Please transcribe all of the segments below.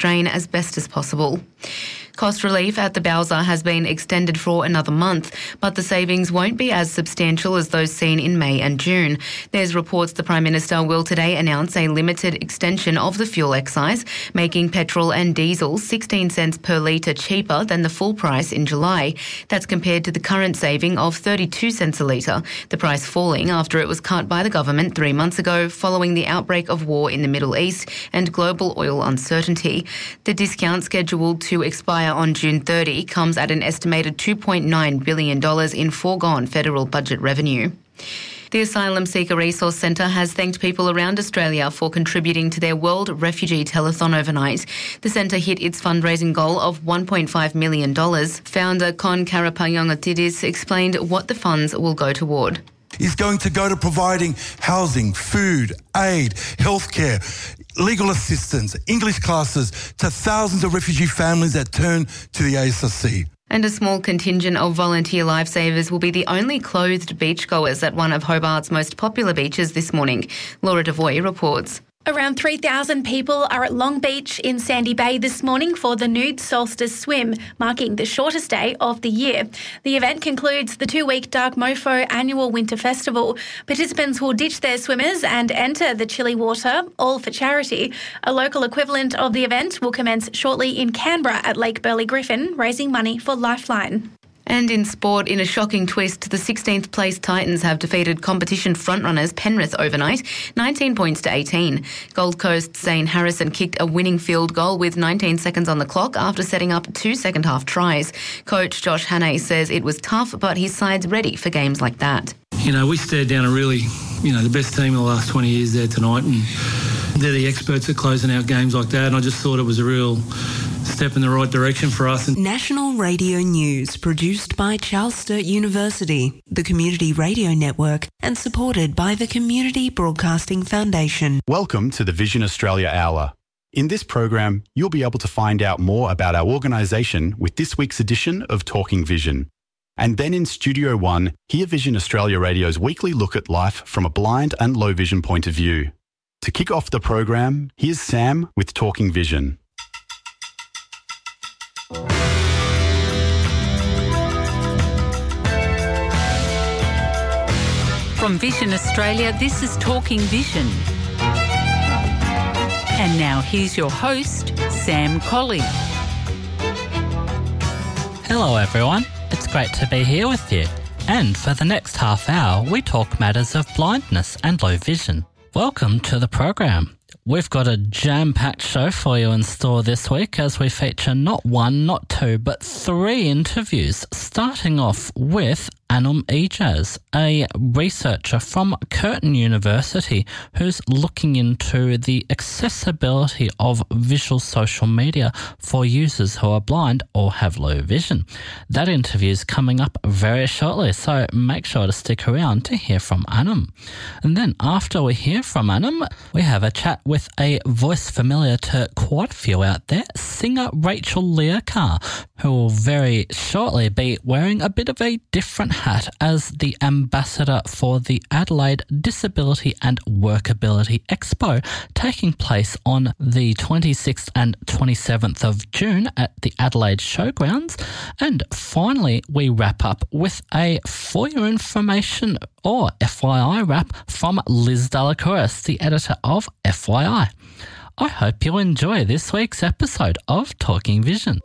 strain as best as possible. Cost relief at the Bowser has been extended for another month, but the savings won't be as substantial as those seen in May and June. There's reports the Prime Minister will today announce a limited extension of the fuel excise, making petrol and diesel 16 cents per litre cheaper than the full price in July. That's compared to the current saving of 32 cents a litre, the price falling after it was cut by the government 3 months ago following the outbreak of war in the Middle East and global oil uncertainty. The discount scheduled to expire on June 30 comes at an estimated $2.9 billion in foregone federal budget revenue. The Asylum Seeker Resource Centre has thanked people around Australia for contributing to their World Refugee Telethon overnight. The centre hit its fundraising goal of $1.5 million. Founder Con Karapayongatidis explained what the funds will go toward. Is going to go to providing housing, food, aid, healthcare, legal assistance, English classes to thousands of refugee families that turn to the ASRC. And a small contingent of volunteer lifesavers will be the only clothed beachgoers at one of Hobart's most popular beaches this morning. Laura Devoy reports. Around 3,000 people are at Long Beach in Sandy Bay this morning for the Nude Solstice Swim, marking the shortest day of the year. The event concludes the 2-week Dark Mofo annual winter festival. Participants will ditch their swimmers and enter the chilly water, all for charity. A local equivalent of the event will commence shortly in Canberra at Lake Burley Griffin, raising money for Lifeline. And in sport, in a shocking twist, the 16th place Titans have defeated competition frontrunners Penrith overnight, 19 points to 18. Gold Coast's Zane Harrison kicked a winning field goal with 19 seconds on the clock after setting up 2 second-half tries. Coach Josh Hannay says it was tough, but his side's ready for games like that. You know, we stared down a really, the best team in the last 20 years there tonight, and they're the experts at closing out games like that, and I just thought it was a real step in the right direction for us. National Radio News, produced by Charles Sturt University, the Community Radio Network, and supported by the Community Broadcasting Foundation. Welcome to the Vision Australia Hour. In this program, you'll be able to find out more about our organisation with this week's edition of Talking Vision. And then in Studio One, hear Vision Australia Radio's weekly look at life from a blind and low vision point of view. To kick off the program, here's Sam with Talking Vision. From Vision Australia, this is Talking Vision. And now here's your host, Sam Colley. Hello everyone, it's great to be here with you. And for the next half hour, we talk matters of blindness and low vision. Welcome to the program. We've got a jam-packed show for you in store this week as we feature not one, not two, but 3 interviews, starting off with Anum Ijaz, a researcher from Curtin University who's looking into the accessibility of visual social media for users who are blind or have low vision. That interview is coming up very shortly, so make sure to stick around to hear from Anum. And then after we hear from Anum, we have a chat with a voice familiar to quite a few out there, singer Rachel Learcar, who will very shortly be wearing a bit of a different hat as the ambassador for the Adelaide Disability and Workability Expo, taking place on the 26th and 27th of June at the Adelaide Showgrounds. And finally, we wrap up with a For Your Information or FYI wrap from Liz Dallacouris, the editor of FYI. I hope you'll enjoy this week's episode of Talking Vision.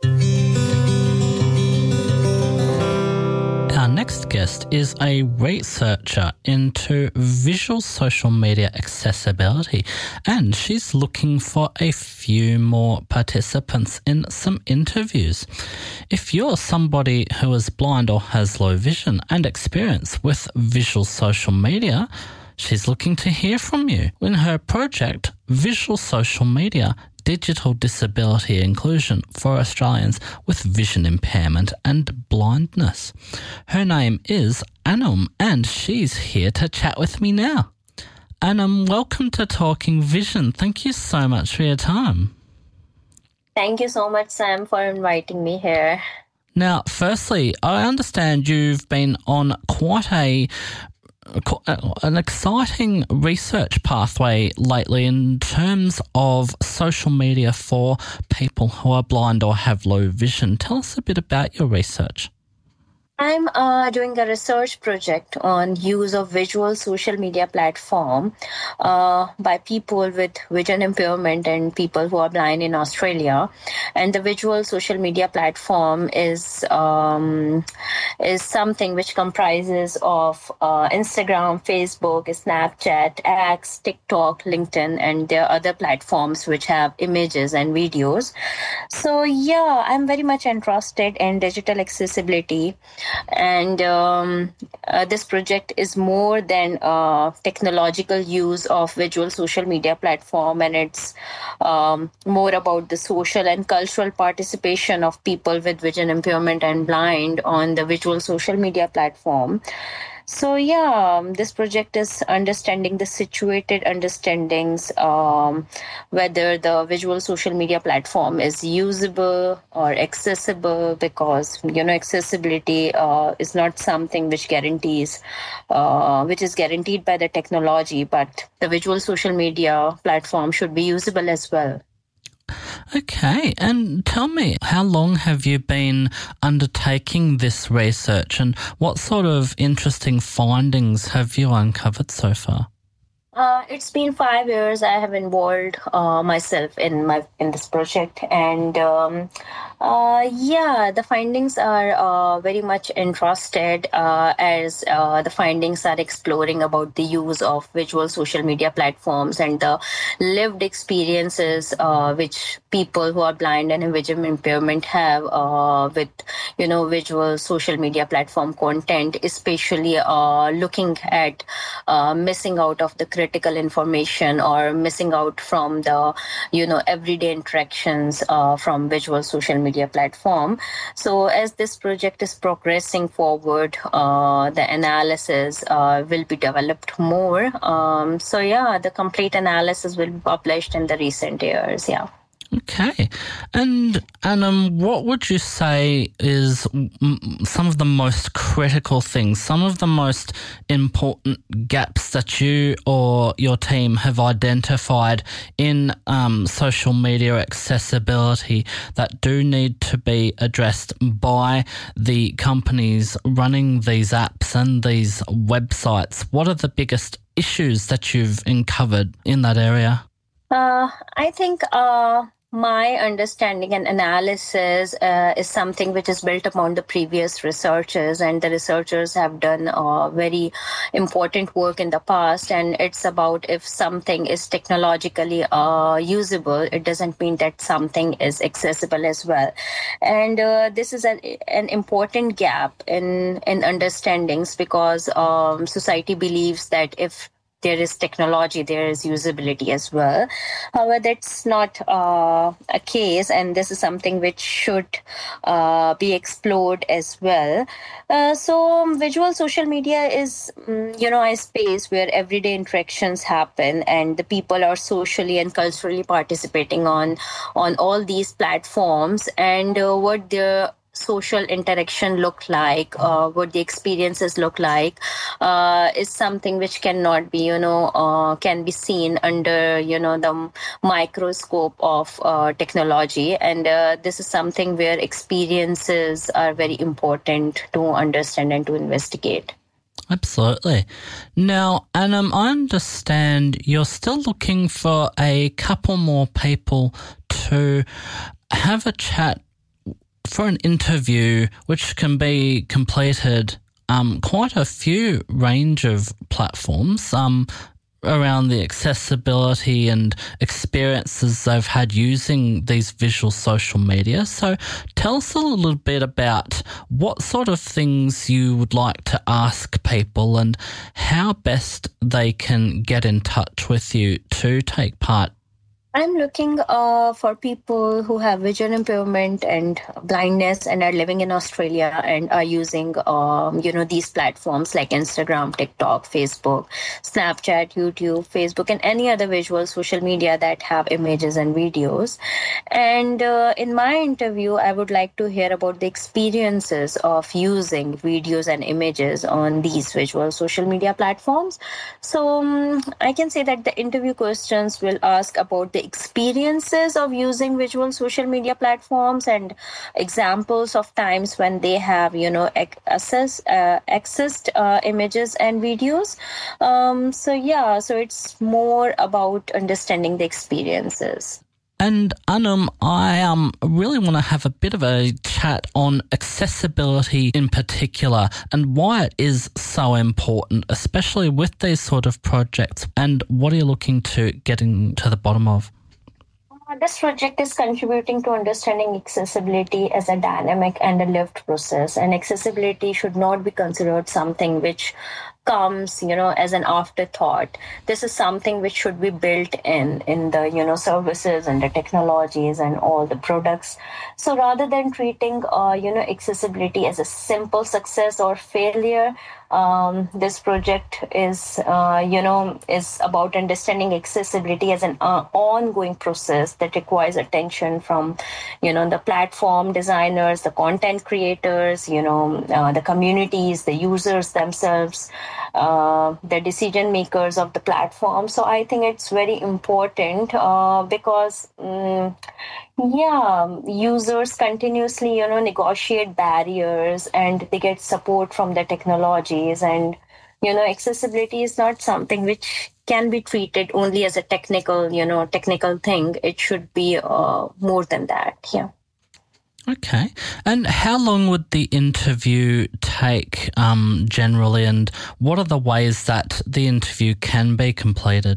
Our next guest is a researcher into visual social media accessibility, and she's looking for a few more participants in some interviews. If you're somebody who is blind or has low vision and experience with visual social media, she's looking to hear from you in her project, Visual Social Media, Digital Disability Inclusion for Australians with Vision Impairment and Blindness. Her name is Anum, and she's here to chat with me now. Anum, welcome to Talking Vision. Thank you so much for your time. Thank you so much, Sam, for inviting me here. Now, firstly, I understand you've been on quite a an exciting research pathway lately in terms of social media for people who are blind or have low vision. Tell us a bit about your research. I'm doing a research project on use of visual social media platform by people with vision impairment and people who are blind in Australia. And the visual social media platform is something which comprises of Instagram, Facebook, Snapchat, X, TikTok, LinkedIn, and there are other platforms which have images and videos. So yeah, I'm very much interested in digital accessibility. And this project is more than technological use of visual social media platform, and it's more about the social and cultural participation of people with vision impairment and blind on the visual social media platform. So yeah, this project is understanding the situated understandings, whether the visual social media platform is usable or accessible, because, accessibility is not something which is guaranteed by the technology, but the visual social media platform should be usable as well. Okay, and tell me, how long have you been undertaking this research, and what sort of interesting findings have you uncovered so far? It's been 5 years I have involved myself in this project, and the findings are very very interested as the findings are exploring about the use of visual social media platforms and the lived experiences which people who are blind and have vision impairment have with visual social media platform content, especially looking at missing out of the critical information or missing out from the everyday interactions from visual social media platform. So as this project is progressing forward, the analysis will be developed more. The complete analysis will be published in the recent years. Yeah. Okay. And Anam, what would you say is some of the most critical things, some of the most important gaps that you or your team have identified in social media accessibility that do need to be addressed by the companies running these apps and these websites? What are the biggest issues that you've uncovered in that area? I think my understanding and analysis is something which is built upon the previous researchers, and the researchers have done very important work in the past, and it's about if something is technologically usable, it doesn't mean that something is accessible as well. And this is an important gap in understandings, because society believes that if there is technology, there is usability as well. However, that's not a case, and this is something which should be explored as well. So visual social media is, a space where everyday interactions happen, and the people are socially and culturally participating on all these platforms, and what their social interaction look like, what the experiences look like, is something which cannot be, can be seen under, the microscope of technology. And this is something where experiences are very important to understand and to investigate. Absolutely. Now, Anam, I understand you're still looking for a couple more people to have a chat for an interview, which can be completed quite a few range of platforms around the accessibility and experiences they've had using these visual social media. So tell us a little bit about what sort of things you would like to ask people and how best they can get in touch with you to take part I'm looking for people who have vision impairment and blindness and are living in Australia and are using, these platforms like Instagram, TikTok, Facebook, Snapchat, YouTube, Facebook, and any other visual social media that have images and videos. And in my interview, I would like to hear about the experiences of using videos and images on these visual social media platforms. So I can say that the interview questions will ask about the experiences of using visual social media platforms and examples of times when they have, accessed images and videos. So it's more about understanding the experiences. And Anam, I really want to have a bit of a chat on accessibility in particular and why it is so important, especially with these sort of projects. And what are you looking to getting to the bottom of? This project is contributing to understanding accessibility as a dynamic and a lived process. And accessibility should not be considered something which comes, as an afterthought. This is something which should be built in the, services and the technologies and all the products. So rather than treating, accessibility as a simple success or failure, this project is about understanding accessibility as an ongoing process that requires attention from, the platform designers, the content creators, the communities, the users themselves, the decision makers of the platform. So I think it's very important because users continuously, negotiate barriers and they get support from the technologies. And, accessibility is not something which can be treated only as a technical thing. It should be more than that. Yeah. Okay. And how long would the interview take generally, and what are the ways that the interview can be completed?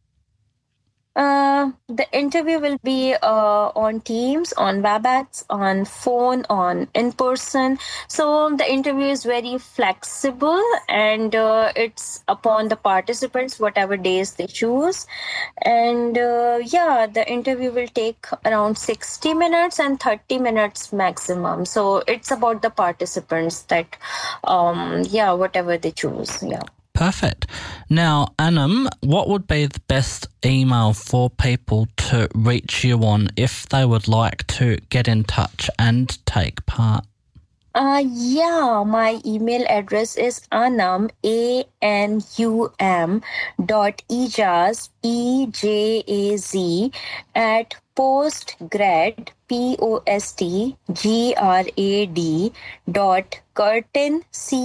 The interview will be on Teams, on WebEx, on phone, on in person. So the interview is very flexible and it's upon the participants, whatever days they choose. And the interview will take around 60 minutes and 30 minutes maximum. So it's about the participants that, whatever they choose. Yeah. Perfect. Now, Anam, what would be the best email for people to reach you on if they would like to get in touch and take part? My email address is anum, anum.ejaz, EJAZ, at postgrad, postgrad.curtin,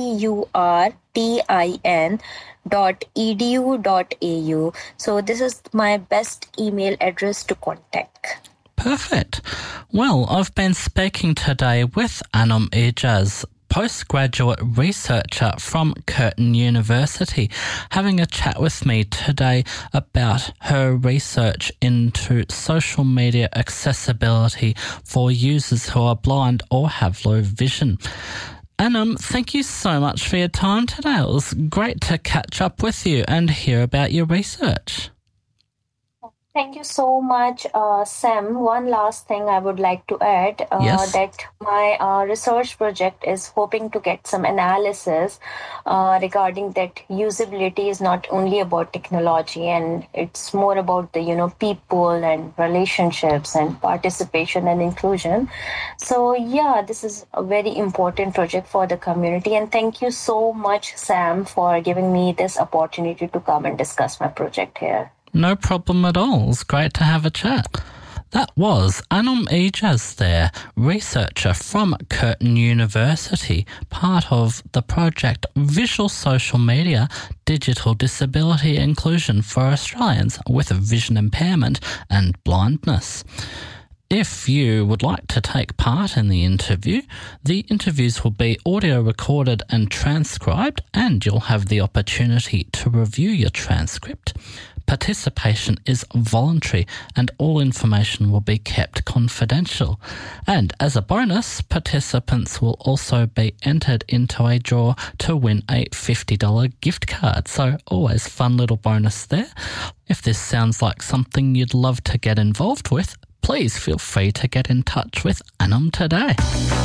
curtin.edu.au. So this is my best email address to contact. Perfect. Well, I've been speaking today with Anum Ejaz, postgraduate researcher from Curtin University, having a chat with me today about her research into social media accessibility for users who are blind or have low vision. Anum, thank you so much for your time today. It was great to catch up with you and hear about your research. Thank you so much, Sam. One last thing I would like to add, that my research project is hoping to get some analysis regarding that usability is not only about technology and it's more about the, people and relationships and participation and inclusion. So, this is a very important project for the community. And thank you so much, Sam, for giving me this opportunity to come and discuss my project here. No problem at all. It's great to have a chat. That was Anum Ejaz there, researcher from Curtin University, part of the project Visual Social Media, Digital Disability Inclusion for Australians with Vision Impairment and Blindness. If you would like to take part in the interviews will be audio recorded and transcribed, and you'll have the opportunity to review your transcript. Participation is voluntary and all information will be kept confidential. And as a bonus, participants will also be entered into a draw to win a $50 gift card. So always fun little bonus there. If this sounds like something you'd love to get involved with, please feel free to get in touch with Anum today.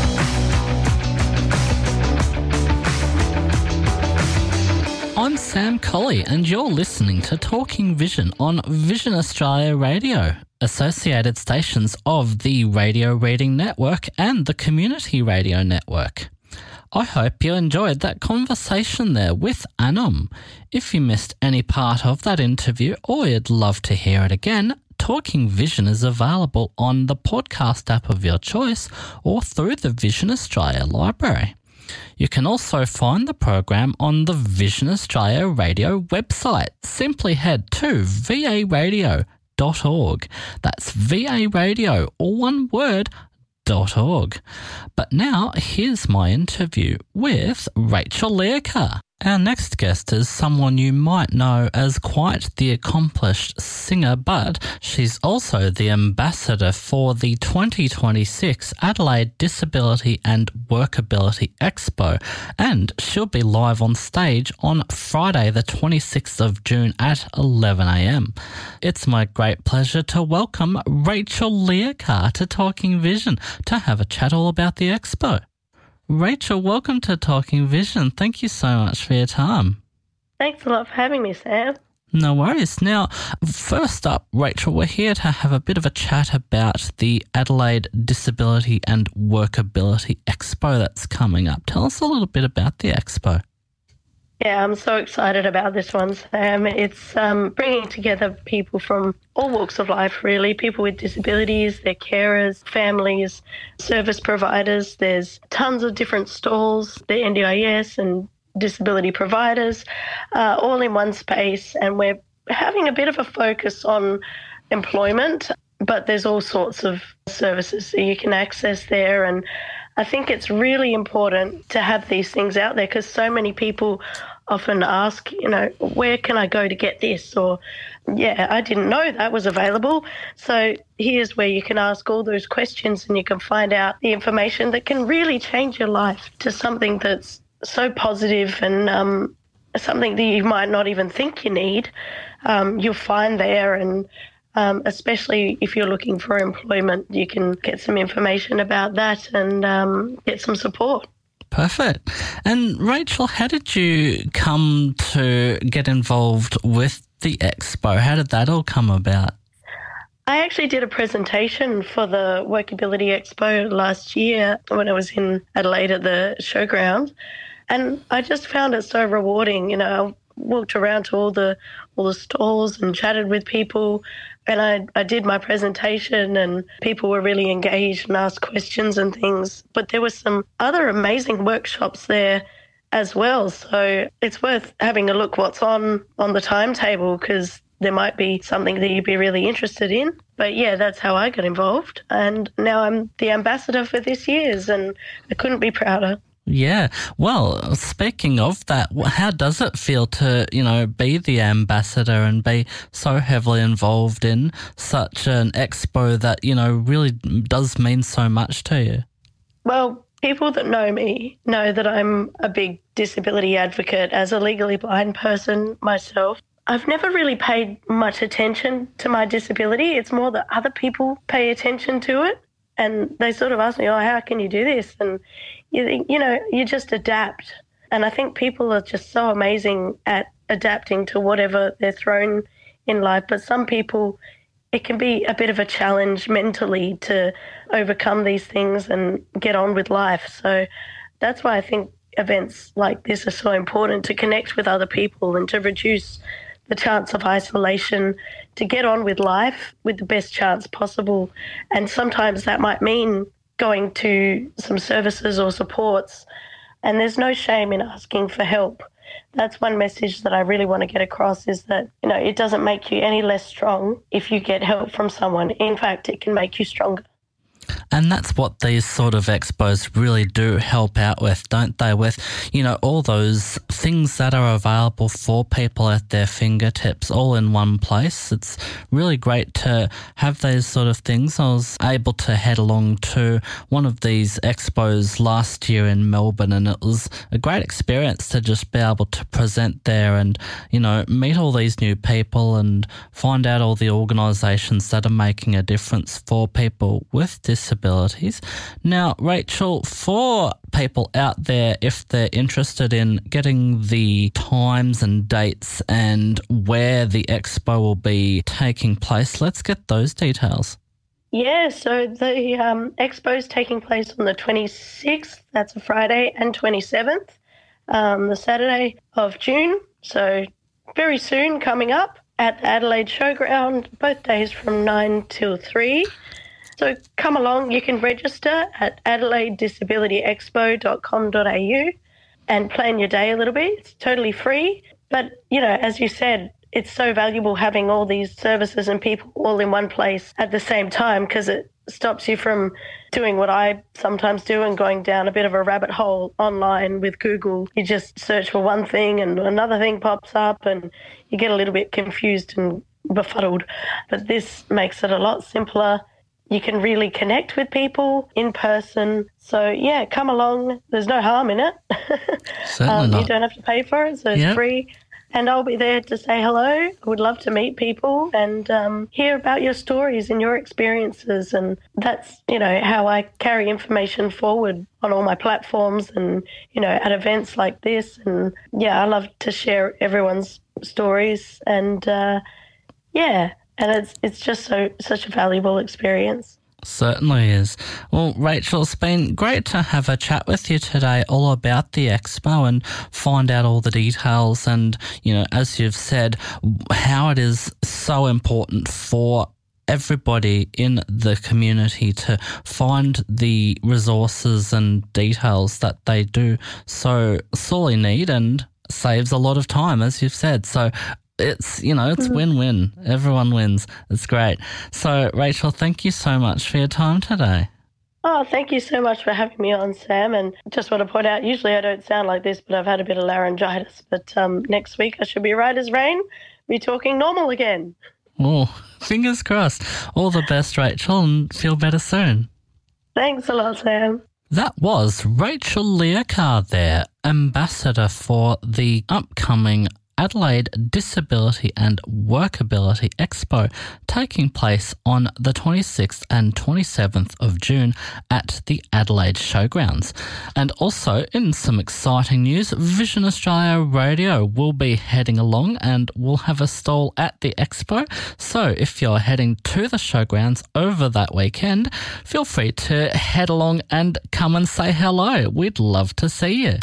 I'm Sam Colley and you're listening to Talking Vision on Vision Australia Radio, associated stations of the Radio Reading Network and the Community Radio Network. I hope you enjoyed that conversation there with Anum. If you missed any part of that interview or you'd love to hear it again, Talking Vision is available on the podcast app of your choice or through the Vision Australia Library. You can also find the program on the Vision Australia Radio website. Simply head to varadio.org. That's VARadio, all one word, .org. But now here's my interview with Rachel Learcar. Our next guest is someone you might know as quite the accomplished singer, but she's also the ambassador for the 2026 Adelaide Disability and Workability Expo, and she'll be live on stage on Friday the 26th of June at 11 a.m. It's my great pleasure to welcome Rachel Learcar to Talking Vision to have a chat all about the expo. Rachel, welcome to Talking Vision. Thank you so much for your time. Thanks a lot for having me, Sam. No worries. Now, first up, Rachel, we're here to have a bit of a chat about the Adelaide Disability and Workability Expo that's coming up. Tell us a little bit about the expo. Yeah, I'm so excited about this one, Sam. It's bringing together people from all walks of life, really, people with disabilities, their carers, families, service providers. There's tons of different stalls, the NDIS and disability providers, all in one space. And we're having a bit of a focus on employment, but there's all sorts of services that you can access there. And I think it's really important to have these things out there because so many people often ask, where can I go to get this? Or, I didn't know that was available. So here's where you can ask all those questions and you can find out the information that can really change your life to something that's so positive and something that you might not even think you need. You'll find there, and especially if you're looking for employment, you can get some information about that and get some support. Perfect. And Rachel, how did you come to get involved with the expo? How did that all come about? I actually did a presentation for the Workability Expo last year when I was in Adelaide at the showground, and I just found it so rewarding. I walked around to all the stalls and chatted with people, and I did my presentation and people were really engaged and asked questions and things. But there were some other amazing workshops there as well. So it's worth having a look what's on the timetable because there might be something that you'd be really interested in. But yeah, that's how I got involved. And now I'm the ambassador for this year's and I couldn't be prouder. Yeah. Well, speaking of that, how does it feel to, be the ambassador and be so heavily involved in such an expo that, really does mean so much to you? Well, people that know me know that I'm a big disability advocate. As a legally blind person myself, I've never really paid much attention to my disability. It's more that other people pay attention to it. And they sort of ask me, how can you do this? And you just adapt. And I think people are just so amazing at adapting to whatever they're thrown in life. But some people, it can be a bit of a challenge mentally to overcome these things and get on with life. So that's why I think events like this are so important, to connect with other people and to reduce the chance of isolation, to get on with life with the best chance possible. And sometimes that might mean going to some services or supports. And there's no shame in asking for help. That's one message that I really want to get across, is that, it doesn't make you any less strong if you get help from someone. In fact, it can make you stronger. And that's what these sort of expos really do help out with, don't they? With, all those things that are available for people at their fingertips all in one place. It's really great to have those sort of things. I was able to head along to one of these expos last year in Melbourne, and it was a great experience to just be able to present there and, meet all these new people and find out all the organisations that are making a difference for people with disabilities. Now, Rachel, for people out there, if they're interested in getting the times and dates and where the expo will be taking place, let's get those details. Yeah, so the expo is taking place on the 26th, that's a Friday, and 27th, the Saturday of June. So very soon coming up at the Adelaide Showground, both days from 9 till 3. So come along, you can register at adelaidedisabilityexpo.com.au and plan your day a little bit. It's totally free. But, as you said, it's so valuable having all these services and people all in one place at the same time, because it stops you from doing what I sometimes do and going down a bit of a rabbit hole online with Google. You just search for one thing and another thing pops up and you get a little bit confused and befuddled. But this makes it a lot simpler. You can really connect with people in person. So, yeah, come along. There's no harm in it. Certainly not. You don't have to pay for it, so it's free. And I'll be there to say hello. I would love to meet people and hear about your stories and your experiences. And that's, how I carry information forward on all my platforms and, at events like this. And, I love to share everyone's stories. And, and it's just such a valuable experience. Certainly is. Well, Rachel, it's been great to have a chat with you today all about the expo and find out all the details and, as you've said, how it is so important for everybody in the community to find the resources and details that they do so sorely need, and saves a lot of time, as you've said. So it's, it's win-win. Everyone wins. It's great. So, Rachel, thank you so much for your time today. Oh, thank you so much for having me on, Sam. And just want to point out, usually I don't sound like this, but I've had a bit of laryngitis. But next week I should be right as rain, be talking normal again. Oh, fingers crossed. All the best, Rachel, and feel better soon. Thanks a lot, Sam. That was Rachel Leocard there, ambassador for the upcoming Adelaide Disability and Workability Expo, taking place on the 26th and 27th of June at the Adelaide Showgrounds. And also, in some exciting news, Vision Australia Radio will be heading along and will have a stall at the expo. So if you're heading to the Showgrounds over that weekend, feel free to head along and come and say hello. We'd love to see you.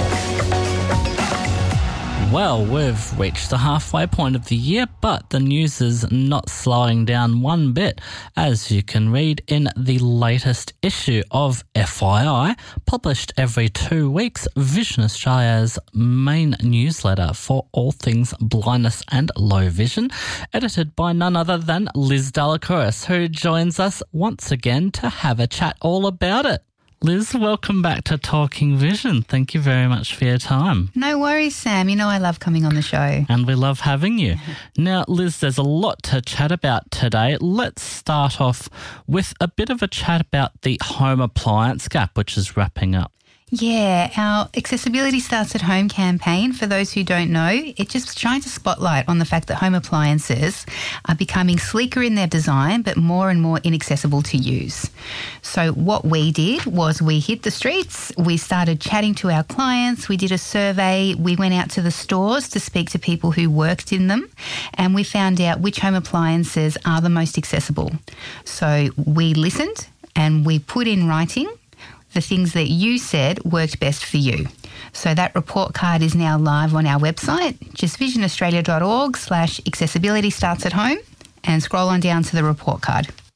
Well, we've reached the halfway point of the year, but the news is not slowing down one bit. As you can read in the latest issue of FYI, published every 2 weeks, Vision Australia's main newsletter for all things blindness and low vision, edited by none other than Liz Dellacouris, who joins us once again to have a chat all about it. Liz, welcome back to Talking Vision. Thank you very much for your time. No worries, Sam. I love coming on the show. And we love having you. Now, Liz, there's a lot to chat about today. Let's start off with a bit of a chat about the home appliance gap, which is wrapping up. Yeah, our Accessibility Starts at Home campaign, for those who don't know, it just shines a spotlight on the fact that home appliances are becoming sleeker in their design but more and more inaccessible to use. So what we did was we hit the streets, we started chatting to our clients, we did a survey, we went out to the stores to speak to people who worked in them, and we found out which home appliances are the most accessible. So we listened and we put in writing the things that you said worked best for you. So that report card is now live on our website, just visionaustralia.org/accessibility starts at home, and scroll on down to the report card.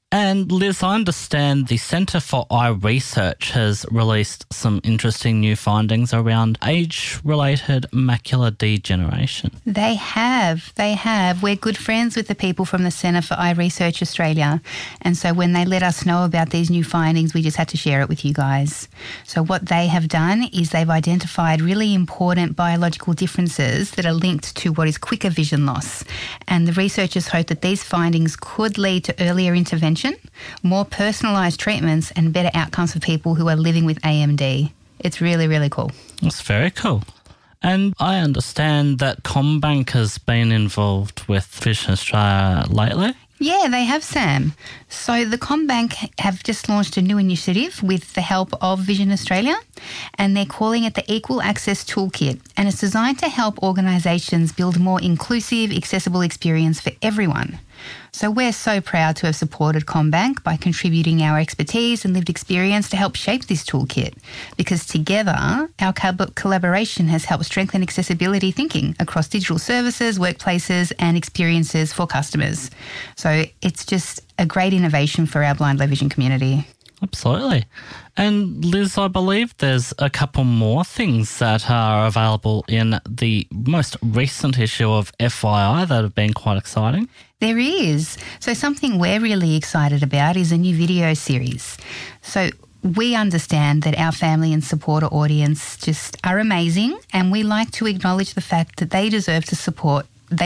And Liz, I understand the Centre for Eye Research has released some interesting new findings around age-related macular degeneration. They have. We're good friends with the people from the Centre for Eye Research Australia. And so when they let us know about these new findings, we just had to share it with you guys. So what they have done is they've identified really important biological differences that are linked to what is quicker vision loss. And the researchers hope that these findings could lead to earlier intervention, more personalised treatments and better outcomes for people who are living with AMD. It's really, really cool. That's very cool. And I understand that CommBank has been involved with Vision Australia lately. Yeah, they have, Sam. So the CommBank have just launched a new initiative with the help of Vision Australia, and they're calling it the Equal Access Toolkit, and it's designed to help organisations build a more inclusive, accessible experience for everyone. So we're so proud to have supported CommBank by contributing our expertise and lived experience to help shape this toolkit, because together our collaboration has helped strengthen accessibility thinking across digital services, workplaces and experiences for customers. So it's just a great innovation for our blind low vision community. Absolutely. And Liz, I believe there's a couple more things that are available in the most recent issue of FYI that have been quite exciting. There is. So something we're really excited about is a new video series. So we understand that our family and supporter audience just are amazing, and we like to acknowledge the fact that they deserve support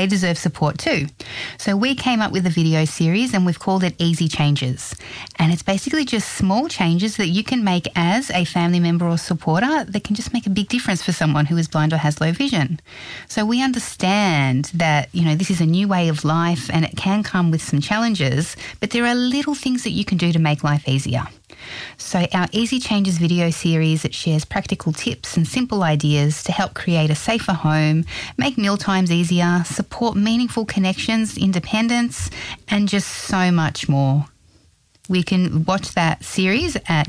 too. So we came up with a video series and we've called it Easy Changes. And it's basically just small changes that you can make as a family member or supporter that can just make a big difference for someone who is blind or has low vision. So we understand that, this is a new way of life and it can come with some challenges, but there are little things that you can do to make life easier. So our Easy Changes video series, it shares practical tips and simple ideas to help create a safer home, make mealtimes easier, support meaningful connections, independence, and just so much more. We can watch that series at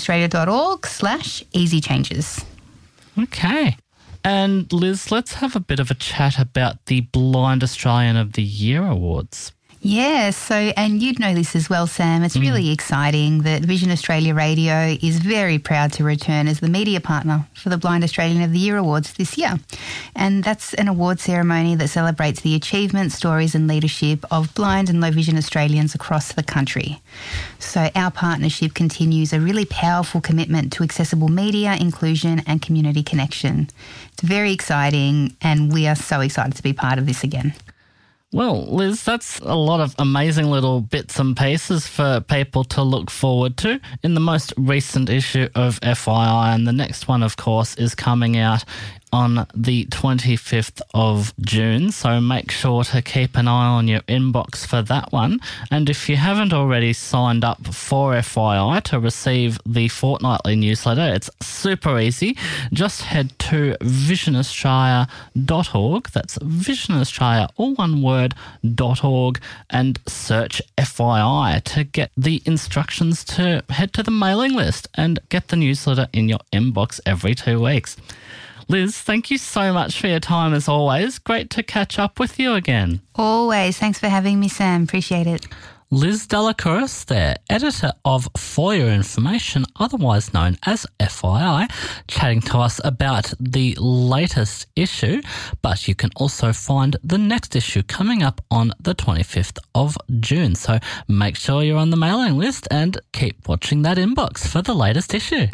visionaustralia.org/easychanges. Okay. And Liz, let's have a bit of a chat about the Blind Australian of the Year Awards. Yeah, and you'd know this as well, Sam. It's really exciting that Vision Australia Radio is very proud to return as the media partner for the Blind Australian of the Year Awards this year. And that's an award ceremony that celebrates the achievement, stories and leadership of blind and low vision Australians across the country. So our partnership continues a really powerful commitment to accessible media, inclusion and community connection. It's very exciting and we are so excited to be part of this again. Well, Liz, that's a lot of amazing little bits and pieces for people to look forward to in the most recent issue of FYI. And the next one, of course, is coming out on the 25th of June, so make sure to keep an eye on your inbox for that one. And if you haven't already signed up for FYI to receive the fortnightly newsletter, it's super easy. Just head to visionaustralia.org, that's visionaustralia, all one word, .org, and search FYI to get the instructions to head to the mailing list and get the newsletter in your inbox every 2 weeks. Liz, thank you so much for your time as always. Great to catch up with you again. Always. Thanks for having me, Sam. Appreciate it. Liz Delacouris there, editor of For Your Information, otherwise known as FYI, chatting to us about the latest issue, but you can also find the next issue coming up on the 25th of June. So make sure you're on the mailing list and keep watching that inbox for the latest issue.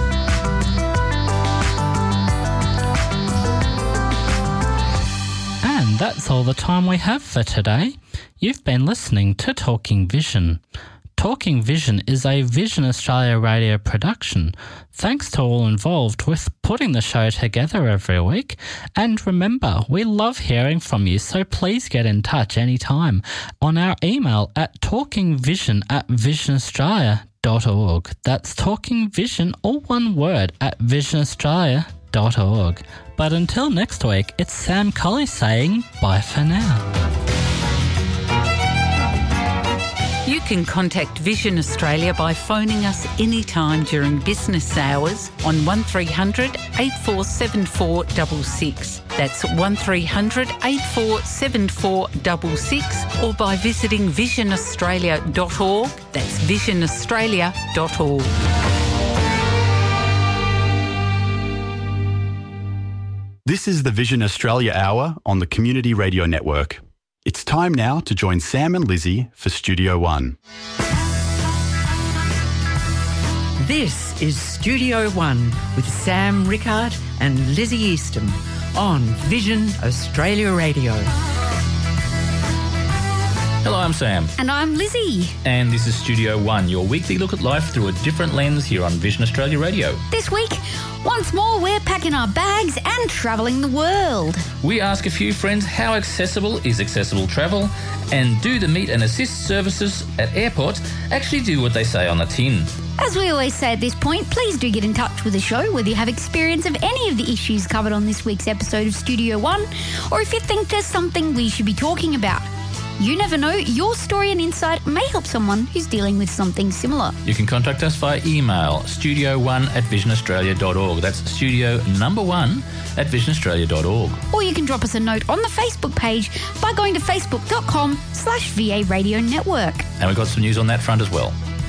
And that's all the time we have for today. You've been listening to Talking Vision. Talking Vision is a Vision Australia radio production. Thanks to all involved with putting the show together every week. And remember, we love hearing from you, so please get in touch anytime on our email at talkingvision@visionaustralia.org. That's talkingvision, all one word, at visionaustralia.org. But until next week, it's Sam Colley saying bye for now. You can contact Vision Australia by phoning us anytime during business hours on 1300 847466. That's 1300 847466, or by visiting visionaustralia.org. That's visionaustralia.org. This is the Vision Australia Hour on the Community Radio Network. It's time now to join Sam and Lizzie for Studio One. This is Studio One with Sam Rickard and Lizzie Easton on Vision Australia Radio. Hello, I'm Sam. And I'm Lizzie. And this is Studio One, your weekly look at life through a different lens here on Vision Australia Radio. This week, once more, we're packing our bags and travelling the world. We ask a few friends how accessible is accessible travel, and do the meet and assist services at airports actually do what they say on the tin? As we always say at this point, please do get in touch with the show whether you have experience of any of the issues covered on this week's episode of Studio One, or if you think there's something we should be talking about. You never know, your story and insight may help someone who's dealing with something similar. You can contact us via email, studio1@visionaustralia.org. That's studio1@visionaustralia.org. Or you can drop us a note on the Facebook page by going to facebook.com/VA Radio Network. And we've got some news on that front as well.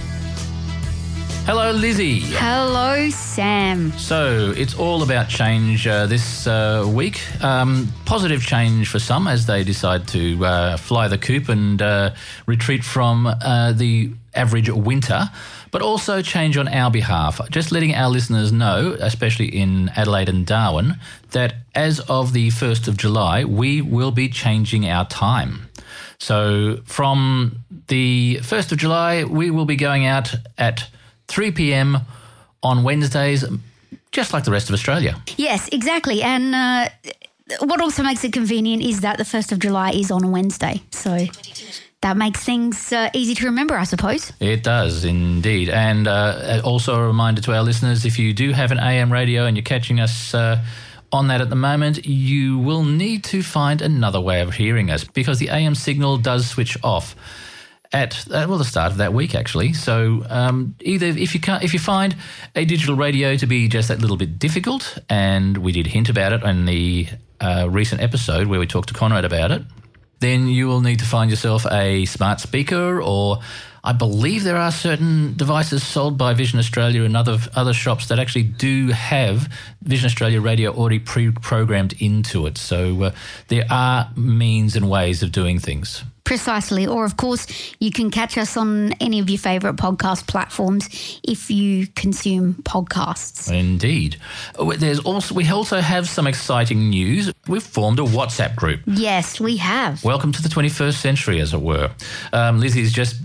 Hello, Lizzie. Hello, Sam. So it's all about change this week. Positive change for some as they decide to fly the coop and retreat from the average winter, but also change on our behalf. Just letting our listeners know, especially in Adelaide and Darwin, that as of the 1st of July, we will be changing our time. So from the 1st of July, we will be going out at 3 p.m. on Wednesdays, just like the rest of Australia. Yes, exactly. And what also makes it convenient is that the 1st of July is on a Wednesday. So that makes things easy to remember, I suppose. It does indeed. And also a reminder to our listeners, if you do have an AM radio and you're catching us on that at the moment, you will need to find another way of hearing us, because the AM signal does switch off at the start of that week, actually. So either if you find a digital radio to be just that little bit difficult, and we did hint about it in the recent episode where we talked to Conrad about it, then you will need to find yourself a smart speaker, or I believe there are certain devices sold by Vision Australia and other shops that actually do have Vision Australia radio already pre-programmed into it. So there are means and ways of doing things. Precisely. Or, of course, you can catch us on any of your favourite podcast platforms if you consume podcasts. Indeed. We also have some exciting news. We've formed a WhatsApp group. Yes, we have. Welcome to the 21st century, as it were. Lizzie's just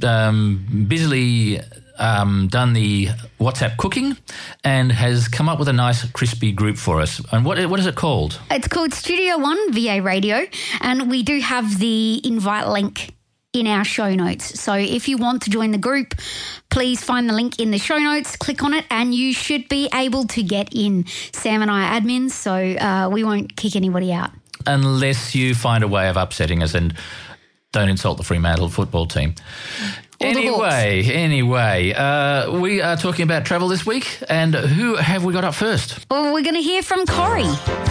busily done the WhatsApp cooking and has come up with a nice crispy group for us. And what is it called? It's called Studio One VA Radio, and we do have the invite link in our show notes. So if you want to join the group, please find the link in the show notes, click on it, and you should be able to get in. Sam and I are admins, so we won't kick anybody out. Unless you find a way of upsetting us and don't insult the Fremantle football team. Anyway, we are talking about travel this week, and who have we got up first? Well, we're going to hear from Corey.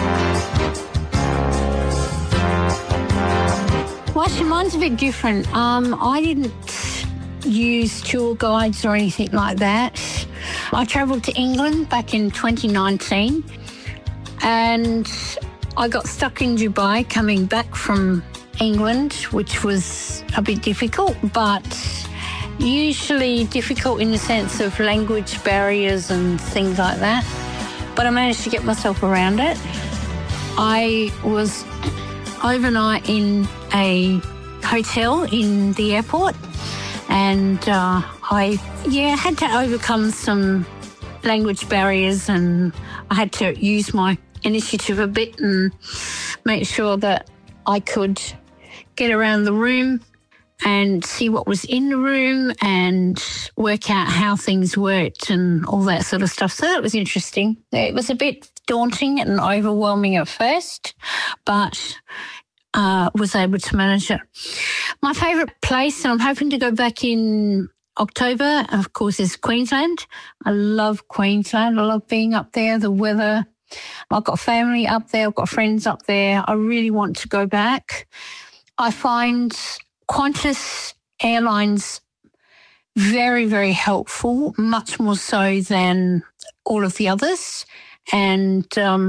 Well, mine's a bit different. I didn't use tour guides or anything like that. I travelled to England back in 2019, and I got stuck in Dubai coming back from England, which was a bit difficult, but usually difficult in the sense of language barriers and things like that. But I managed to get myself around it. I was overnight in a hotel in the airport, and I had to overcome some language barriers, and I had to use my initiative a bit and make sure that I could get around the room and see what was in the room and work out how things worked and all that sort of stuff. So that was interesting. It was a bit daunting and overwhelming at first, but was able to manage it. My favourite place, and I'm hoping to go back in October, of course, is Queensland. I love Queensland. I love being up there, the weather. I've got family up there. I've got friends up there. I really want to go back. I find Qantas Airlines very, very helpful, much more so than all of the others. And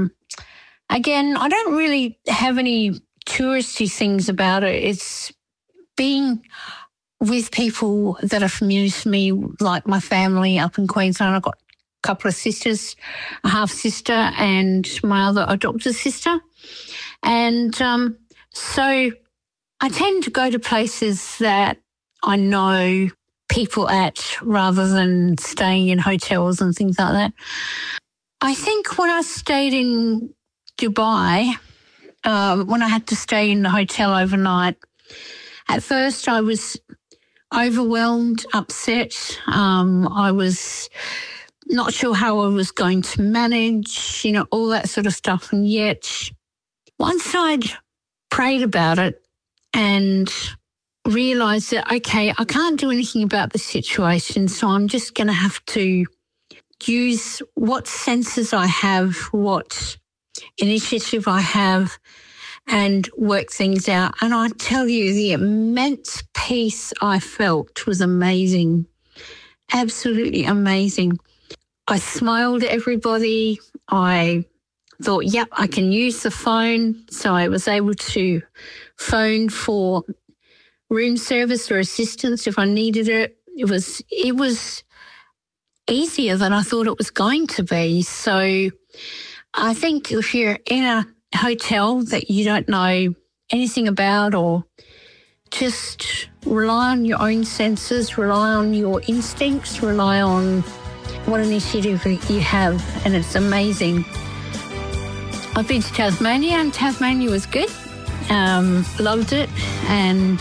again, I don't really have any touristy things about it. It's being with people that are familiar to me, like my family up in Queensland. I've got a couple of sisters, a half-sister and my other adopted sister. And so I tend to go to places that I know people at rather than staying in hotels and things like that. I think when I stayed in Dubai, when I had to stay in the hotel overnight, at first I was overwhelmed, upset. I was not sure how I was going to manage, all that sort of stuff. And yet once I'd prayed about it and realised that, okay, I can't do anything about the situation, so I'm just going to have to use what senses I have, what initiative I have, and work things out. And I tell you, the immense peace I felt was amazing, absolutely amazing. I smiled at everybody. I thought, yep, I can use the phone. So I was able to phone for room service or assistance if I needed it. It was easier than I thought it was going to be. So I think if you're in a hotel that you don't know anything about, or just rely on your own senses, rely on your instincts, rely on what initiative you have, and it's amazing. I've been to Tasmania, and Tasmania was good. Loved it, and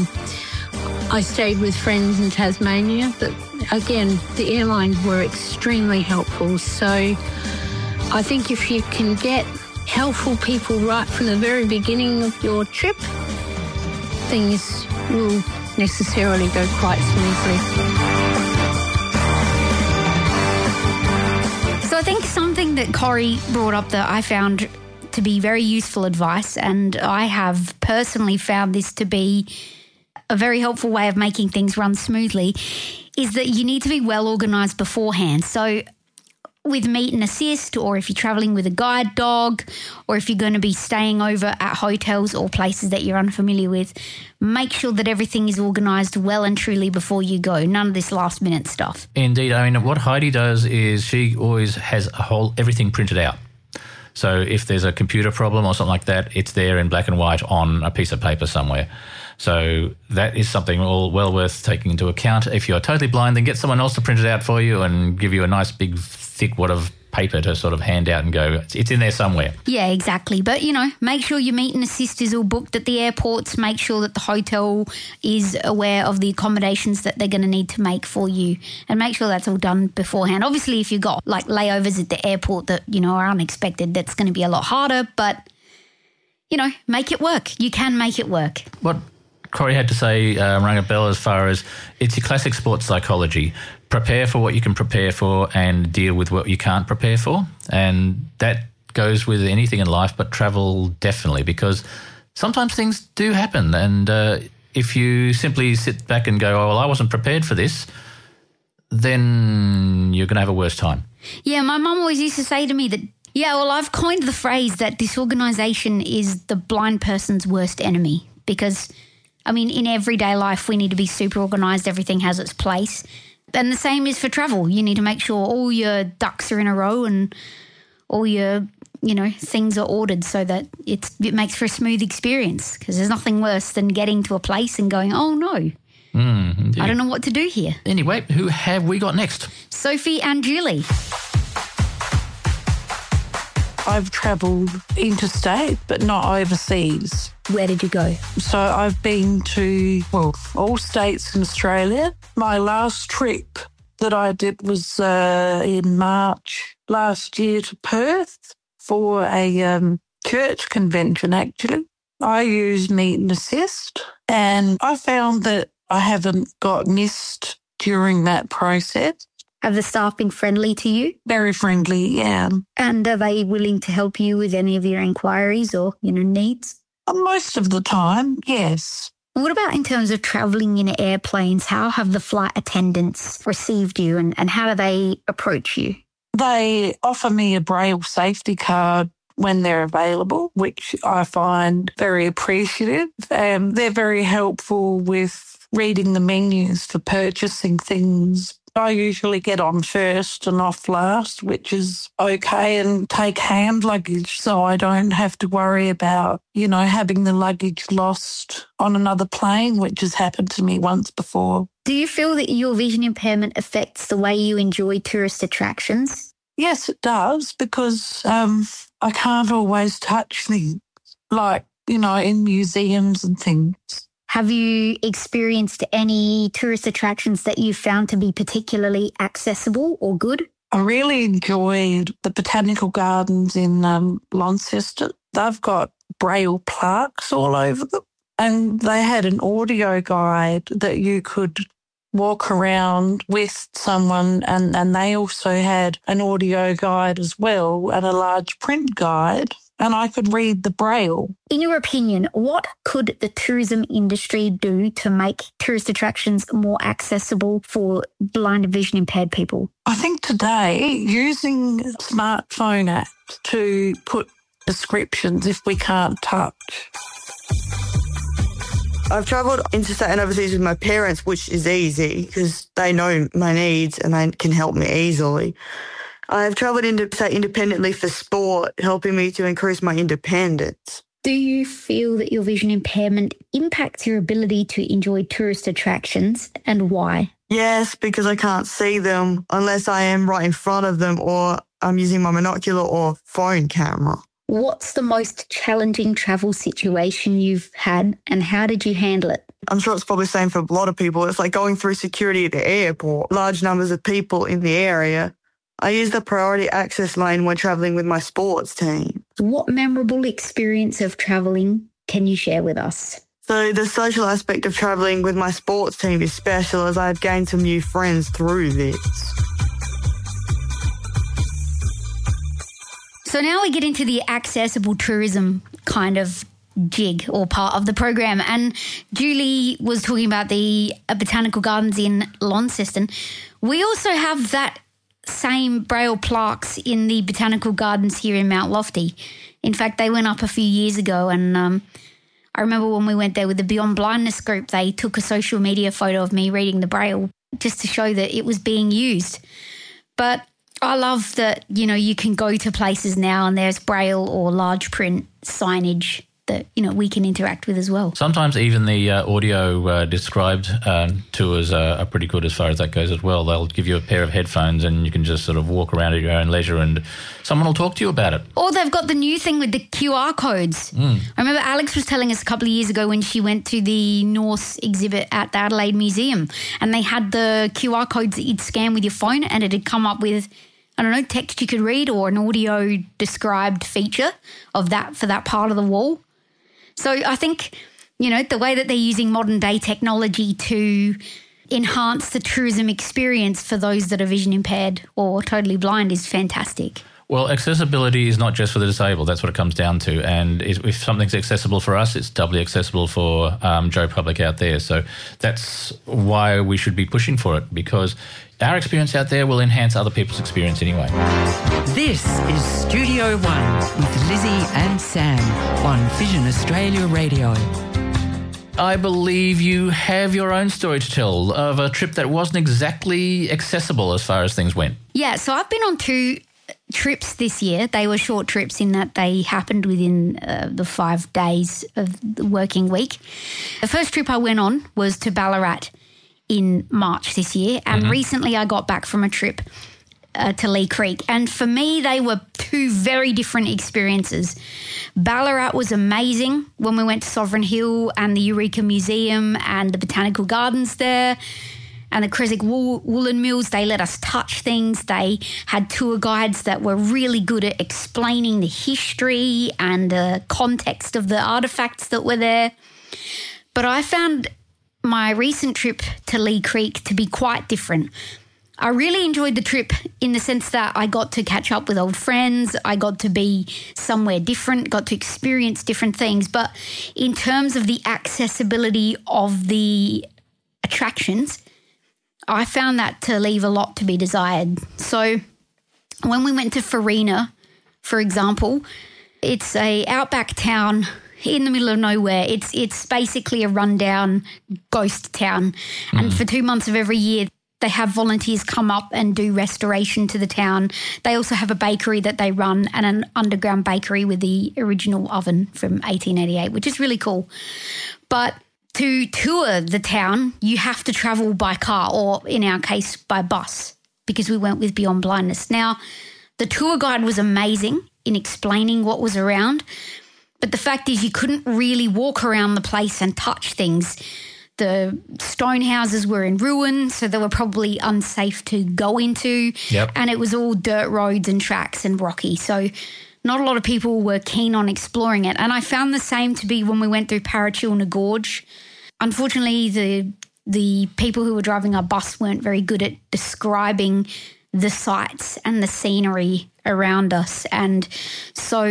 I stayed with friends in Tasmania, but again, the airlines were extremely helpful. So I think if you can get helpful people right from the very beginning of your trip, things will necessarily go quite smoothly. So I think something that Corrie brought up that I found to be very useful advice, and I have personally found this to be a very helpful way of making things run smoothly, is that you need to be well organised beforehand. So with meet and assist, or if you're travelling with a guide dog, or if you're going to be staying over at hotels or places that you're unfamiliar with, make sure that everything is organised well and truly before you go. None of this last minute stuff. Indeed. I mean, what Heidi does is she always has everything printed out. So if there's a computer problem or something like that, it's there in black and white on a piece of paper somewhere. So that is something well worth taking into account. If you're totally blind, then get someone else to print it out for you and give you a nice big thick wad of paper to sort of hand out and go, it's in there somewhere. Yeah, exactly. But, make sure your meet and assist is all booked at the airports. Make sure that the hotel is aware of the accommodations that they're going to need to make for you, and make sure that's all done beforehand. Obviously, if you've got like layovers at the airport that, are unexpected, that's going to be a lot harder, but, make it work. You can make it work. What Corrie had to say rang a bell as far as it's your classic sports psychology. Prepare for what you can prepare for and deal with what you can't prepare for. And that goes with anything in life, but travel definitely, because sometimes things do happen. And if you simply sit back and go, oh, well, I wasn't prepared for this, then you're going to have a worse time. Yeah, my mum always used to say to me that, I've coined the phrase that disorganisation is the blind person's worst enemy, because in everyday life, we need to be super organised. Everything has its place. And the same is for travel. You need to make sure all your ducks are in a row and all your, things are ordered so that it makes for a smooth experience, because there's nothing worse than getting to a place and going, oh, no, I don't know what to do here. Anyway, who have we got next? Sophie and Julie. I've travelled interstate, but not overseas. Where did you go? So I've been to, all states in Australia. My last trip that I did was in March last year to Perth for a church convention, actually. I use Meet and Assist, and I found that I haven't got missed during that process. Have the staff been friendly to you? Very friendly, yeah. And are they willing to help you with any of your inquiries or, needs? Most of the time, yes. What about in terms of travelling in airplanes? How have the flight attendants received you and how do they approach you? They offer me a Braille safety card when they're available, which I find very appreciative. They're very helpful with reading the menus for purchasing things. I usually get on first and off last, which is okay, and take hand luggage so I don't have to worry about, having the luggage lost on another plane, which has happened to me once before. Do you feel that your vision impairment affects the way you enjoy tourist attractions? Yes, it does, because I can't always touch things, like, in museums and things. Have you experienced any tourist attractions that you found to be particularly accessible or good? I really enjoyed the Botanical Gardens in Launceston. They've got Braille plaques all over them, and they had an audio guide that you could walk around with someone, and they also had an audio guide as well and a large print guide, and I could read the Braille. In your opinion, what could the tourism industry do to make tourist attractions more accessible for blind and vision impaired people? I think today, using smartphone apps to put descriptions if we can't touch. I've travelled interstate and overseas with my parents, which is easy because they know my needs and they can help me easily. I've travelled interstate independently for sport, helping me to increase my independence. Do you feel that your vision impairment impacts your ability to enjoy tourist attractions, and why? Yes, because I can't see them unless I am right in front of them or I'm using my monocular or phone camera. What's the most challenging travel situation you've had and how did you handle it? I'm sure it's probably the same for a lot of people. It's like going through security at the airport, large numbers of people in the area. I use the priority access lane when travelling with my sports team. What memorable experience of travelling can you share with us? So the social aspect of travelling with my sports team is special, as I've gained some new friends through this. So now we get into the accessible tourism kind of jig or part of the program. And Julie was talking about the Botanical Gardens in Launceston. We also have that same Braille plaques in the Botanical Gardens here in Mount Lofty. In fact, they went up a few years ago, and I remember when we went there with the Beyond Blindness group, they took a social media photo of me reading the Braille just to show that it was being used. But I love that, you can go to places now and there's Braille or large print signage that, we can interact with as well. Sometimes even the audio described tours are pretty good as far as that goes as well. They'll give you a pair of headphones and you can just sort of walk around at your own leisure and someone will talk to you about it. Or they've got the new thing with the QR codes. I remember Alex was telling us a couple of years ago when she went to the Norse exhibit at the Adelaide Museum and they had the QR codes that you'd scan with your phone and it had come up with, text you could read or an audio described feature of that for that part of the wall. So I think, the way that they're using modern day technology to enhance the tourism experience for those that are vision impaired or totally blind is fantastic. Well, accessibility is not just for the disabled. That's what it comes down to. And if something's accessible for us, it's doubly accessible for Joe Public out there. So that's why we should be pushing for it, because our experience out there will enhance other people's experience anyway. This is Studio One with Lizzie and Sam on Vision Australia Radio. I believe you have your own story to tell of a trip that wasn't exactly accessible as far as things went. Yeah, so I've been on 2 trips this year. They were short trips in that they happened within the 5 days of the working week. The first trip I went on was to Ballarat in March this year, and recently I got back from a trip to Lee Creek, and for me they were 2 very different experiences. Ballarat was amazing when we went to Sovereign Hill and the Eureka Museum and the Botanical Gardens there, and the Creswick Woolen Mills. They let us touch things. They had tour guides that were really good at explaining the history and the context of the artefacts that were there. But I found my recent trip to Lee Creek to be quite different. I really enjoyed the trip in the sense that I got to catch up with old friends, I got to be somewhere different, got to experience different things. But in terms of the accessibility of the attractions, I found that to leave a lot to be desired. So when we went to Farina, for example, it's a outback town in the middle of nowhere. It's basically a rundown ghost town. And for 2 months of every year, they have volunteers come up and do restoration to the town. They also have a bakery that they run and an underground bakery with the original oven from 1888, which is really cool. But to tour the town, you have to travel by car or, in our case, by bus, because we went with Beyond Blindness. Now, the tour guide was amazing in explaining what was around, but the fact is you couldn't really walk around the place and touch things. The stone houses were in ruin, so they were probably unsafe to go into. Yep. And it was all dirt roads and tracks and rocky. So not a lot of people were keen on exploring it. And I found the same to be when we went through Parachilna Gorge. Unfortunately, the people who were driving our bus weren't very good at describing the sights and the scenery around us. And so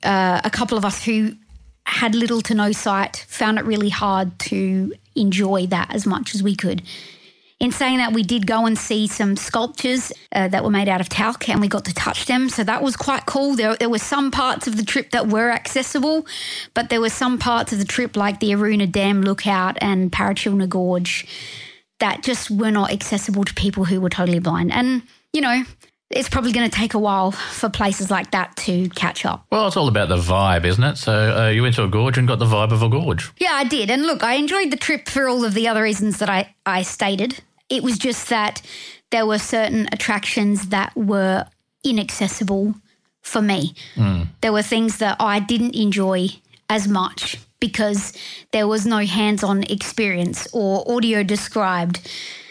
a couple of us who had little to no sight found it really hard to enjoy that as much as we could. In saying that, we did go and see some sculptures that were made out of talc, and we got to touch them, so that was quite cool. There were some parts of the trip that were accessible, but there were some parts of the trip like the Aruna Dam Lookout and Parachilna Gorge that just were not accessible to people who were totally blind. And, you know, it's probably going to take a while for places like that to catch up. Well, it's all about the vibe, isn't it? So you went to a gorge and got the vibe of a gorge. Yeah, I did. And look, I enjoyed the trip for all of the other reasons that I stated. It was just that there were certain attractions that were inaccessible for me. There were things that I didn't enjoy as much because there was no hands-on experience or audio described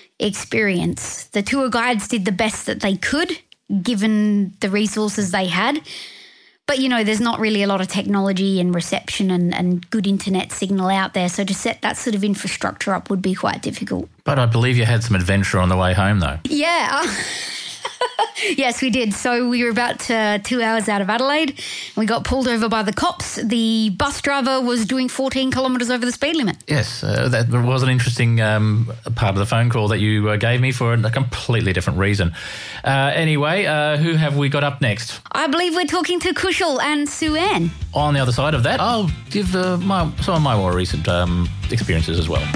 experience. The tour guides did the best that they could given the resources they had. But, you know, there's not really a lot of technology and reception and good internet signal out there. So to set that sort of infrastructure up would be quite difficult. But I believe you had some adventure on the way home, though. Yeah. Yes, we did. So we were about 2 hours out of Adelaide. We got pulled over by the cops. The bus driver was doing 14 kilometres over the speed limit. Yes, that was an interesting part of the phone call that you gave me for a completely different reason. Anyway, who have we got up next? I believe we're talking to Kushal and Sue-Ann. On the other side of that, I'll give some of my more recent experiences as well.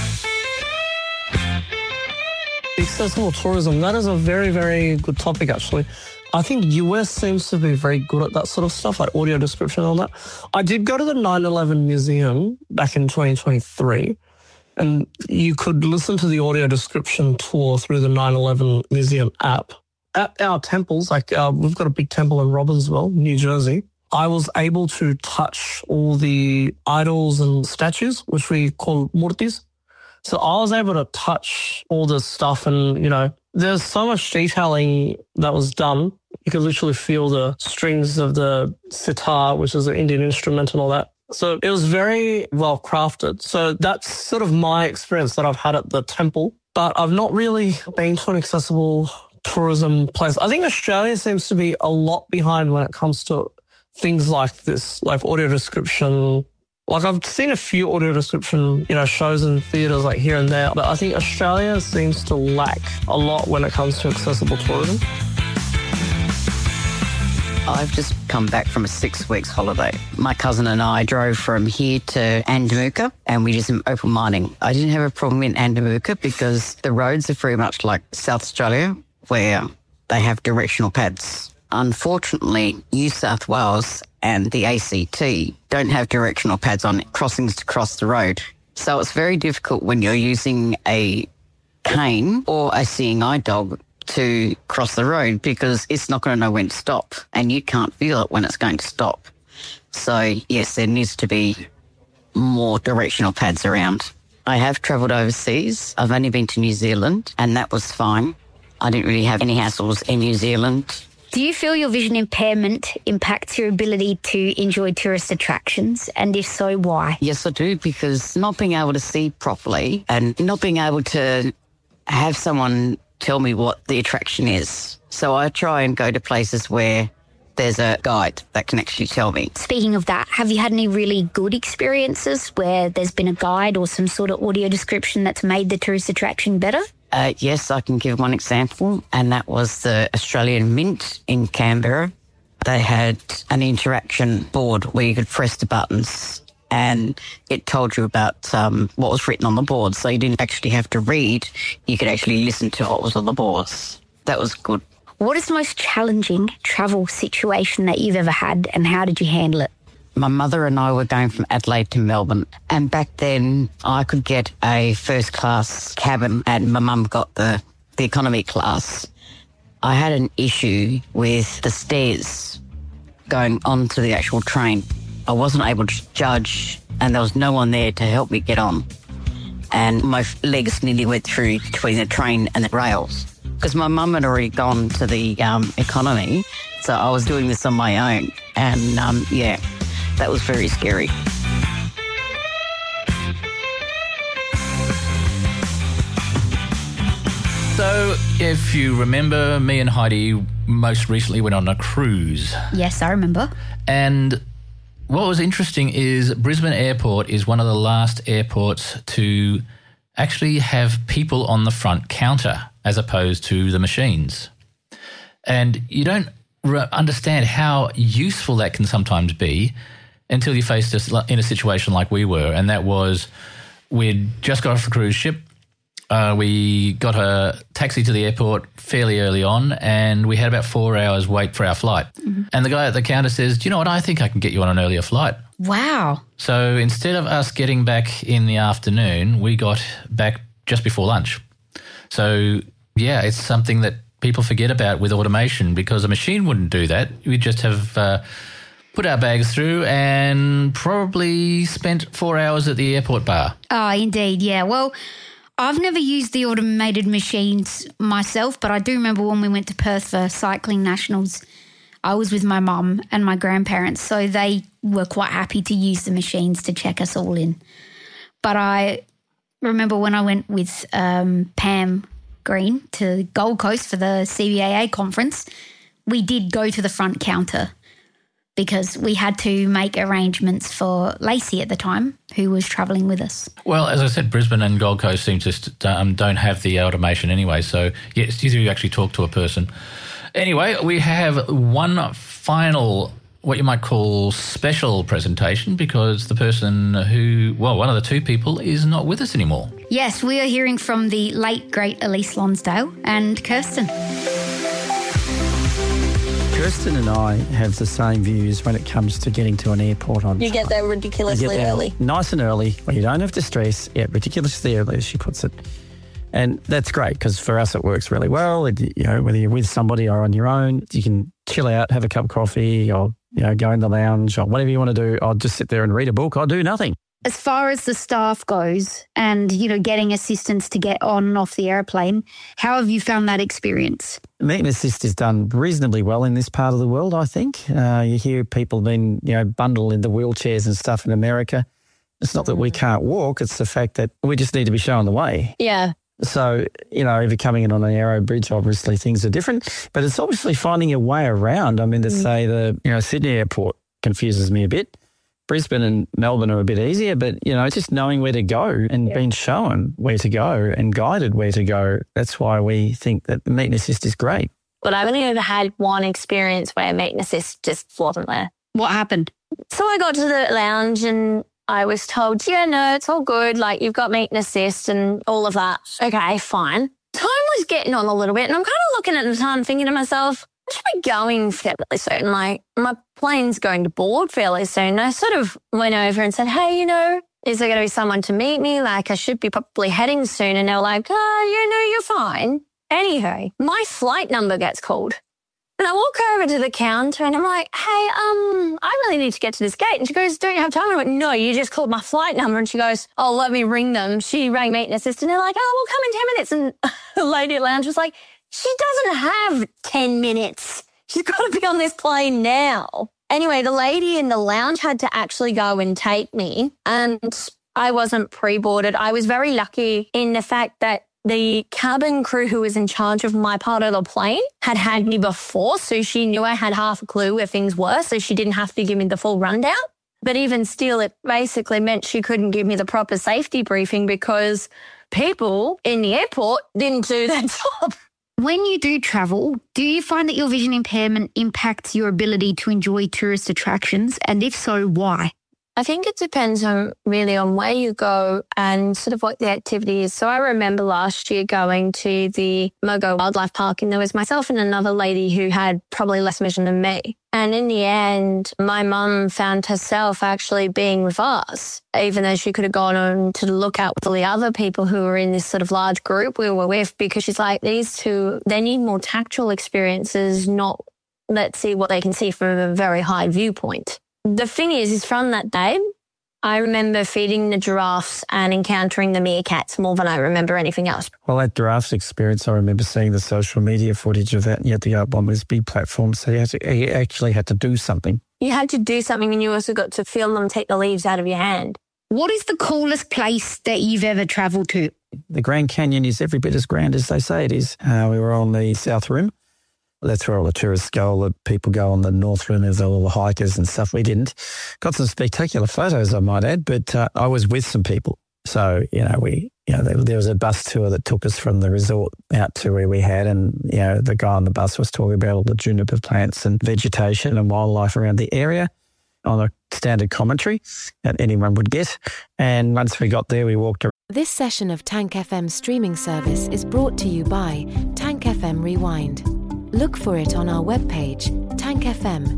Accessible tourism, that is a very, very good topic, actually. I think US seems to be very good at that sort of stuff, like audio description and all that. I did go to the 9/11 Museum back in 2023, and you could listen to the audio description tour through the 9/11 Museum app. At our temples, like we've got a big temple in Robbinsville, New Jersey, I was able to touch all the idols and statues, which we call murtis. So I was able to touch all this stuff and, you know, there's so much detailing that was done. You could literally feel the strings of the sitar, which is an Indian instrument and all that. So it was very well crafted. So that's sort of my experience that I've had at the temple. But I've not really been to an accessible tourism place. I think Australia seems to be a lot behind when it comes to things like this, like audio description. Like I've seen a few audio description, you know, shows in theatres like here and there, but I think Australia seems to lack a lot when it comes to accessible tourism. I've just come back from a 6 weeks holiday. My cousin and I drove from here to Andamuka and we did some open mining. I didn't have a problem in Andamuka because the roads are very much like South Australia where they have directional pads. Unfortunately, New South Wales and the ACT don't have directional pads on crossings to cross the road. So it's very difficult when you're using a cane or a seeing eye dog to cross the road because it's not going to know when to stop and you can't feel it when it's going to stop. So, yes, there needs to be more directional pads around. I have travelled overseas. I've only been to New Zealand, and that was fine. I didn't really have any hassles in New Zealand. Do you feel your vision impairment impacts your ability to enjoy tourist attractions? And if so, why? Yes, I do, because not being able to see properly and not being able to have someone tell me what the attraction is. So I try and go to places where there's a guide that can actually tell me. Speaking of that, have you had any really good experiences where there's been a guide or some sort of audio description that's made the tourist attraction better? Yes, I can give one example, and that was the Australian Mint in Canberra. They had an interaction board where you could press the buttons and it told you about what was written on the board. So you didn't actually have to read, you could actually listen to what was on the boards. That was good. What is the most challenging travel situation that you've ever had, and how did you handle it? My mother and I were going from Adelaide to Melbourne, and back then I could get a first-class cabin and my mum got the economy class. I had an issue with the stairs going onto the actual train. I wasn't able to judge, and there was no one there to help me get on. And my legs nearly went through between the train and the rails because my mum had already gone to the economy, so I was doing this on my own. And, yeah, that was very scary. So, if you remember, me and Heidi most recently went on a cruise. Yes, I remember. And what was interesting is Brisbane Airport is one of the last airports to actually have people on the front counter as opposed to the machines. And you don't understand how useful that can sometimes be until you're faced in a situation like we were, and that was we'd just got off the cruise ship. We got a taxi to the airport fairly early on, and we had about 4 hours wait for our flight. Mm-hmm. And the guy at the counter says, "Do you know what? I think I can get you on an earlier flight." Wow. So instead of us getting back in the afternoon, we got back just before lunch. So, yeah, it's something that people forget about with automation because a machine wouldn't do that. We'd just have put our bags through and probably spent 4 hours at the airport bar. Oh, indeed, yeah. Well, I've never used the automated machines myself, but I do remember when we went to Perth for Cycling Nationals, I was with my mum and my grandparents, so they were quite happy to use the machines to check us all in. But I remember when I went with Pam Green to Gold Coast for the CBAA conference, we did go to the front counter because we had to make arrangements for Lacey at the time, who was travelling with us. Well, as I said, Brisbane and Gold Coast seem to don't have the automation anyway, so yes, you do actually talk to a person. Anyway, we have one final, what you might call special presentation because the person one of the two people is not with us anymore. Yes, we are hearing from the late, great Elise Lonsdale and Kirsten. Kirsten and I have the same views when it comes to getting to an airport on time. You get there ridiculously early. Nice and early, where you don't have to stress. Yeah, ridiculously early, as she puts it. And that's great because for us it works really well. Whether you're with somebody or on your own, you can chill out, have a cup of coffee or, go in the lounge or whatever you want to do. I'll just sit there and read a book. I'll do nothing. As far as the staff goes and, getting assistance to get on and off the airplane, how have you found that experience? Meet and Assist is done reasonably well in this part of the world, I think. You hear people being, bundled into wheelchairs and stuff in America. It's not that we can't walk. It's the fact that we just need to be shown the way. Yeah. So, if you're coming in on an aero bridge, obviously things are different. But it's obviously finding your way around. I mean, to say Sydney Airport confuses me a bit. Brisbane and Melbourne are a bit easier, but, just knowing where to go and being shown where to go and guided where to go, that's why we think that the Meet and Assist is great. But I've only ever had one experience where Meet and Assist just wasn't there. What happened? So I got to the lounge and I was told, it's all good. Like, you've got Meet and Assist and all of that. Okay, fine. Time was getting on a little bit and I'm kind of looking at the time thinking to myself, I should be going fairly soon. Like, my plane's going to board fairly soon. I sort of went over and said, hey, is there going to be someone to meet me? Like, I should be probably heading soon. And they were like, you're fine. Anywho, my flight number gets called. And I walk over to the counter and I'm like, hey, I really need to get to this gate. And she goes, don't you have time? I went, no, you just called my flight number. And she goes, oh, let me ring them. She rang Meet an Assistant. They're like, oh, we'll come in 10 minutes. And the lady at lounge was like, she doesn't have 10 minutes. She's got to be on this plane now. Anyway, the lady in the lounge had to actually go and take me. And I wasn't pre-boarded. I was very lucky in the fact that the cabin crew who was in charge of my part of the plane had me before, so she knew I had half a clue where things were, so she didn't have to give me the full rundown. But even still, it basically meant she couldn't give me the proper safety briefing because people in the airport didn't do their job. When you do travel, do you find that your vision impairment impacts your ability to enjoy tourist attractions? And if so, why? I think it depends on where you go and sort of what the activity is. So I remember last year going to the Mogo Wildlife Park and there was myself and another lady who had probably less vision than me. And in the end, my mum found herself actually being with us, even though she could have gone on to look out with all the other people who were in this sort of large group we were with, because she's like, these two, they need more tactile experiences, not let's see what they can see from a very high viewpoint. The thing is from that day, I remember feeding the giraffes and encountering the meerkats more than I remember anything else. Well, that giraffes experience, I remember seeing the social media footage of that, and you had to go up on this big platform, so you actually had to do something. You had to do something, and you also got to feel them take the leaves out of your hand. What is the coolest place that you've ever travelled to? The Grand Canyon is every bit as grand as they say it is. We were on the South Rim. That's where all the tourists go, all the people go on the North Rim, there's all the hikers and stuff. We didn't. Got some spectacular photos, I might add, but I was with some people. So, there was a bus tour that took us from the resort out to where we had, and, the guy on the bus was talking about all the juniper plants and vegetation and wildlife around the area on a standard commentary that anyone would get. And once we got there, we walked around. This session of Tank FM streaming service is brought to you by Tank FM Rewind. Look for it on our webpage, tankfm.com.